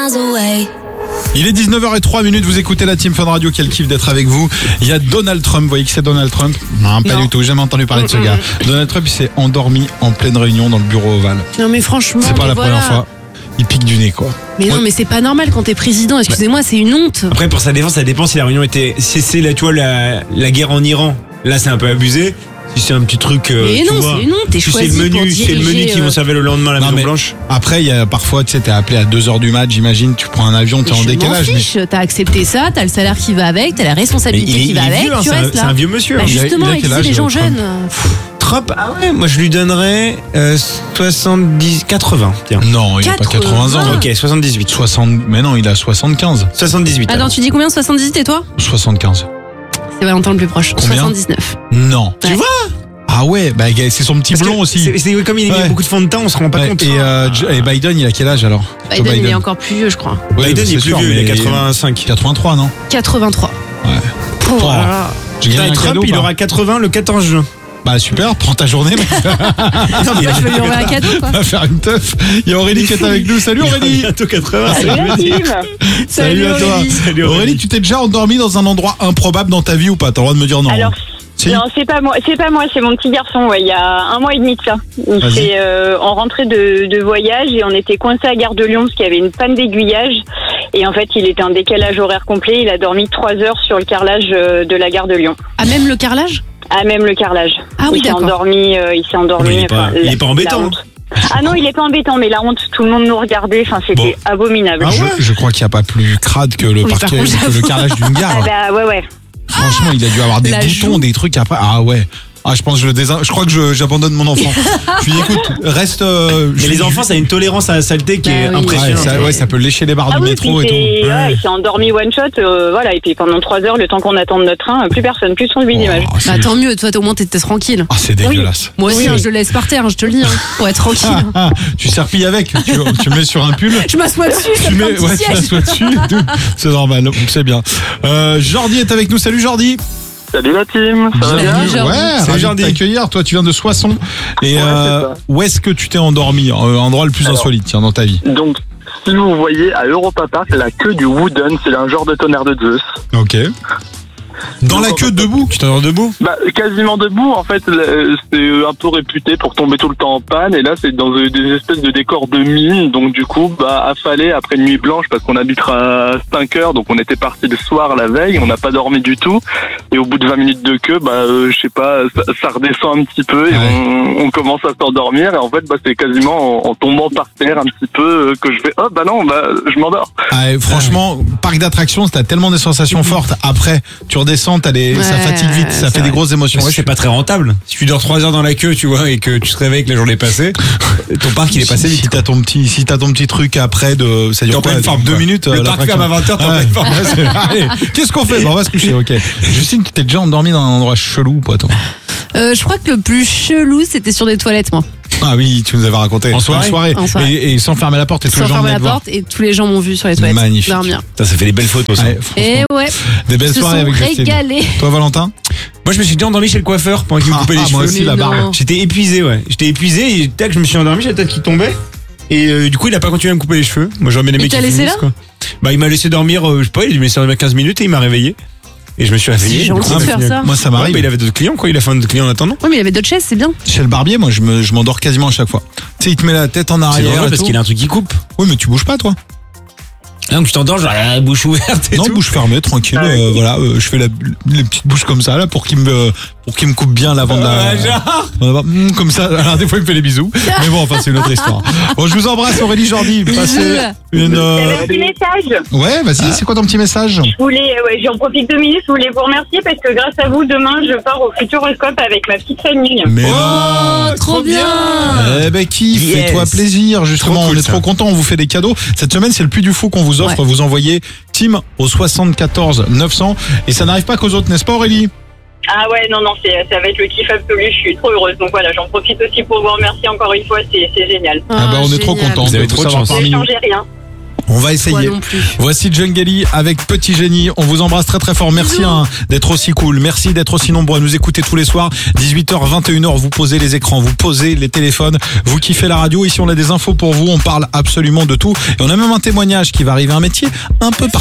Il est 19h03, vous écoutez la Team Fun Radio, quel kiff d'être avec vous. Il y a Donald Trump, vous voyez que c'est Donald Trump? Non, pas du tout, jamais entendu parler de ce gars. Donald Trump, il s'est endormi en pleine réunion dans le bureau ovale. Non mais franchement, c'est pas la première fois. Il pique du nez, quoi. Mais non, mais c'est pas normal quand t'es président, excusez-moi, c'est une honte. Après, pour sa défense, ça dépend si la réunion était cessée, là, tu vois, la guerre en Iran. Là, c'est un peu abusé. Si c'est un petit truc. Mais non, c'est une honte, t'es choisi pour diriger. C'est le menu qui vont servir le lendemain à la Maison Blanche. Après, il y a parfois, tu sais, t'es appelé à 2h du mat, j'imagine, tu prends un avion, t'es en décalage. T'as accepté ça, t'as le salaire qui va avec, t'as la responsabilité qui va avec, vieux, tu restes là. C'est un vieux monsieur. Bah justement, il dit les gens jeunes. Trump, ah ouais, moi je lui donnerais 80, tiens. Non, il a pas 80 ans. Ok, 78. 60, mais non, il a 75. 78. Attends, tu dis combien? 78 et toi? 75. C'est Valentin le plus proche. Combien? 79. Non. Ouais. Tu vois? Ah ouais, bah c'est son petit blond aussi. C'est comme il a beaucoup de fond de teint, on se rend pas compte. Et Biden, il a quel âge alors? Biden, il est encore plus vieux, je crois. Biden, il est plus vieux, il a 85. 83, non? 83. Ouais. Voilà. J'ai gagné un Trump, cadeau, il aura 80 le 14 juin. Bah super, prends ta journée. Non, mais je vais lui envoyer un cadeau, quoi. On va faire une teuf. Il y a Aurélie qui est avec nous. Salut Aurélie. Bientôt 80. Salut à toi. Salut Aurélie, tu t'es déjà endormie dans un endroit improbable dans ta vie ou pas? T'as le droit de me dire non. Alors, non, c'est pas moi, c'est mon petit garçon. Ouais, il y a 1 mois et demi de ça. On rentrait de voyage et on était coincé à Gare de Lyon parce qu'il y avait une panne d'aiguillage. Et en fait, il était en décalage horaire complet. Il a dormi 3 heures sur le carrelage de la Gare de Lyon. Ah, même le carrelage? Ah, même le carrelage. Ah oui, d'accord. Il s'est endormi. Il est pas embêtant. Ah non, il est pas embêtant, mais la honte, tout le monde nous regardait. Enfin, c'était abominable. Ah ouais. Je crois qu'il n'y a pas plus crade que le parquet, que le carrelage d'une gare. Ah bah ouais. Franchement, il a dû avoir des boutons, des trucs après. Ah ouais. Ah, je pense que je crois que j'abandonne mon enfant. Je lui dis, écoute, reste. Mais les enfants, ça a une tolérance à la saleté qui est impressionnante. Ouais, ça peut lécher les barres du métro et tout. Il s'est endormi one shot, voilà. Et puis pendant 3 heures, le temps qu'on attende notre train, plus personne, plus son d'image. Bah tant mieux, toi au moins t'es tranquille. Ah, c'est dégueulasse. Moi aussi, je le laisse par terre, je te le dis, pour être tranquille. Tu serpilles avec, tu mets sur un pull. Je m'assois dessus, tu m'assois dessus. C'est normal, donc c'est bien. Jordi est avec nous. Salut Jordi. Salut la team, ça va bien? Ouais, ravi de t'accueillir. Toi, tu viens de Soissons. Et où est-ce que tu t'es endormi? Endroit le plus insolite, tiens, dans ta vie. Donc, si vous voyez à Europa Park la queue du Wooden, c'est un genre de tonnerre de Zeus. Ok. Dans la queue, debout? Tu t'endors debout? Bah, quasiment debout, en fait, c'est un peu réputé pour tomber tout le temps en panne, et là, c'est dans des espèces de décors de mine, donc du coup, affalé après une nuit blanche, parce qu'on habitera à 5 heures, donc on était parti le soir la veille, on n'a pas dormi du tout, et au bout de 20 minutes de queue, je sais pas, ça redescend un petit peu, et on commence à s'endormir, et en fait, c'est quasiment en tombant par terre un petit peu, que je fais, je m'endors. Franchement, parc d'attractions, t'as tellement des sensations fortes, après, tu redescends, ça fatigue vite, ça fait des grosses émotions. Ouais, c'est pas très rentable. Si tu dors 3 heures dans la queue, tu vois, et que tu te réveilles que la journée est passée, ton parc il est passé vite. Si t'as ton petit truc après ça dure quoi, 2 minutes. Le parc ferme à 20h, t'es en pleine forme. Allez, qu'est-ce qu'on fait? On va se coucher, ok. Justine, tu t'es déjà endormi dans un endroit chelou ou pas, toi? Je crois que le plus chelou, c'était sur des toilettes, moi. Ah oui, tu nous avais raconté. En soirée. Et sans fermer la porte et tous les gens venaient te voir. Et tous les gens m'ont vu sur les toilettes. Magnifique. Dormir. Ça fait des belles photos. Et ouais. Des belles soirées avec Justine. Toi, Valentin? Moi, je me suis déjà endormi chez le coiffeur pendant qu'il me coupait les cheveux. Moi aussi, la barbe. J'étais épuisé, et tac, je me suis endormi, j'ai la tête qui tombait. Et du coup, il a pas continué à me couper les cheveux. Moi, j'aurais bien aimé qu'il finisse, quoi. Bah, il m'a laissé dormir, je sais pas, il m'a laissé dormir 15 minutes et il m'a réveillé. Et je me suis réveillé. C'est gentil de faire ça. Moi, ça m'arrive. Il avait d'autres clients, quoi. Il a fait d'autres clients en attendant. Oui, mais il avait d'autres chaises, c'est bien. Chez le barbier, moi, je m'endors quasiment à chaque fois. Tu sais, il te met la tête en arrière. C'est vrai, parce qu'il a un truc qui coupe. Oui, mais tu bouges pas, toi. Donc tu t'endors, genre la bouche ouverte et non, tout. Bouche fermée, tranquille. Je fais les petites bouches comme ça, là, pour qu'il me coupe bien l'avant de la. Comme ça. Alors, des fois, il me fait les bisous. Mais bon, enfin, c'est une autre histoire. Bon, je vous embrasse, Aurélie, Jordi. Passez une. Un petit message. Ouais, vas-y, c'est quoi ton petit message? J'en profite 2 minutes, je voulais vous remercier parce que grâce à vous, demain, je pars au Futuroscope avec ma petite famille. Mais trop bien. Eh ben, fais-toi plaisir, justement. On est trop contents, on vous fait des cadeaux. Cette semaine, c'est le Puy du Fou qu'on vous offre. Vous envoyez Team au 74 900. Et ça n'arrive pas qu'aux autres, n'est-ce pas, Aurélie? Ah ouais, non, ça va être le kiff absolu, je suis trop heureuse. Donc voilà, j'en profite aussi pour vous remercier encore une fois, c'est génial. On est trop contents. Vous avez trop de chance. Ne changez rien. On va essayer. Voici Djungeli avec Petit Génie. On vous embrasse très très fort. Merci d'être aussi cool. Merci d'être aussi nombreux à nous écouter tous les soirs. 18h, 21h, vous posez les écrans, vous posez les téléphones, vous kiffez la radio. Ici, on a des infos pour vous. On parle absolument de tout. Et on a même un témoignage qui va arriver. Un métier un peu